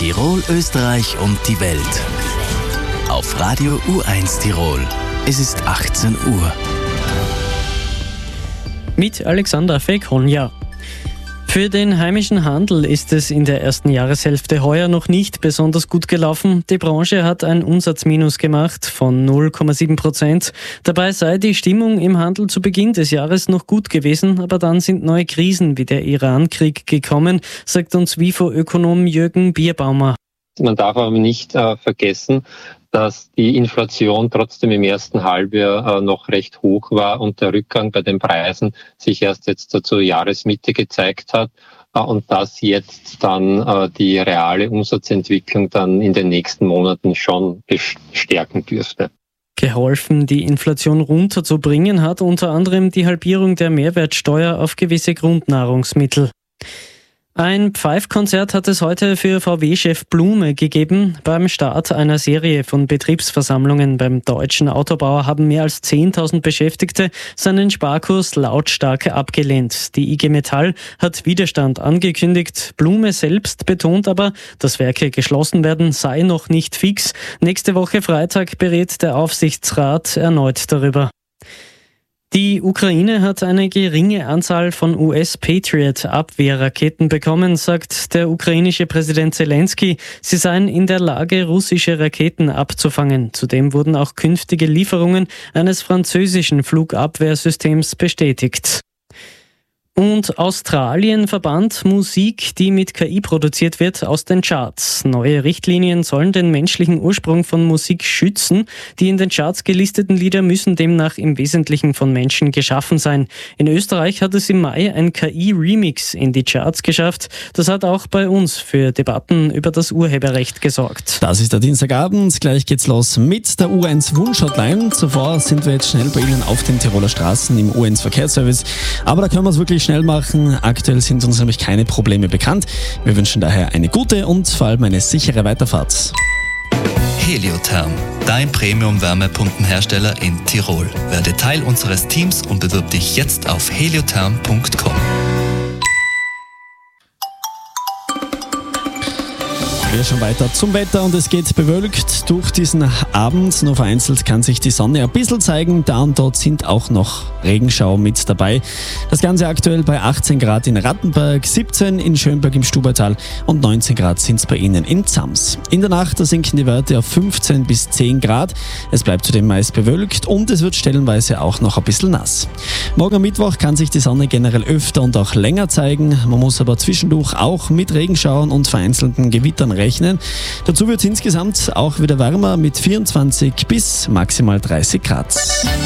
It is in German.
Tirol, Österreich und die Welt. Auf Radio U1 Tirol. Es ist 18 Uhr. Mit Alexander Fekonja. Für den heimischen Handel ist es in der ersten Jahreshälfte heuer noch nicht besonders gut gelaufen. Die Branche hat ein Umsatzminus gemacht von 0,7%. Dabei sei die Stimmung im Handel zu Beginn des Jahres noch gut gewesen, aber dann sind neue Krisen wie der Iran-Krieg gekommen, sagt uns WIFO-Ökonom Jürgen Bierbaumer. Man darf aber nicht vergessen, dass die Inflation trotzdem im ersten Halbjahr noch recht hoch war und der Rückgang bei den Preisen sich erst jetzt zur Jahresmitte gezeigt hat und dass jetzt dann die reale Umsatzentwicklung dann in den nächsten Monaten schon stärken dürfte. Geholfen, die Inflation runterzubringen, hat unter anderem die Halbierung der Mehrwertsteuer auf gewisse Grundnahrungsmittel. Ein Pfeifkonzert hat es heute für VW-Chef Blume gegeben. Beim Start einer Serie von Betriebsversammlungen beim deutschen Autobauer haben mehr als 10.000 Beschäftigte seinen Sparkurs lautstark abgelehnt. Die IG Metall hat Widerstand angekündigt. Blume selbst betont aber, dass Werke geschlossen werden, sei noch nicht fix. Nächste Woche Freitag berät der Aufsichtsrat erneut darüber. Die Ukraine hat eine geringe Anzahl von US-Patriot-Abwehrraketen bekommen, sagt der ukrainische Präsident Zelensky. Sie seien in der Lage, russische Raketen abzufangen. Zudem wurden auch künftige Lieferungen eines französischen Flugabwehrsystems bestätigt. Und Australien verbannt Musik, die mit KI produziert wird, aus den Charts. Neue Richtlinien sollen den menschlichen Ursprung von Musik schützen. Die in den Charts gelisteten Lieder müssen demnach im Wesentlichen von Menschen geschaffen sein. In Österreich hat es im Mai ein KI-Remix in die Charts geschafft. Das hat auch bei uns für Debatten über das Urheberrecht gesorgt. Das ist der Dienstagabend. Gleich geht's los mit der U1 Wunsch-Hotline. Zuvor sind wir jetzt schnell bei Ihnen auf den Tiroler Straßen im U1 Verkehrsservice. Aber da können wir es wirklich schnell machen. Aktuell sind uns nämlich keine Probleme bekannt. Wir wünschen daher eine gute und vor allem eine sichere Weiterfahrt. Heliotherm, dein Premium-Wärmepumpenhersteller in Tirol. Werde Teil unseres Teams und bewirb dich jetzt auf heliotherm.com. Wir schon weiter zum Wetter und es geht bewölkt durch diesen Abend. Nur vereinzelt kann sich die Sonne ein bisschen zeigen. Da und dort sind auch noch Regenschauer mit dabei. Das Ganze aktuell bei 18 Grad in Rattenberg, 17 in Schönberg im Stubaital und 19 Grad sind es bei Ihnen in Zams. In der Nacht da sinken die Werte auf 15 bis 10 Grad. Es bleibt zudem meist bewölkt und es wird stellenweise auch noch ein bisschen nass. Morgen am Mittwoch kann sich die Sonne generell öfter und auch länger zeigen. Man muss aber zwischendurch auch mit Regenschauern und vereinzelten Gewittern rechnen. Dazu wird es insgesamt auch wieder wärmer mit 24 bis maximal 30 Grad.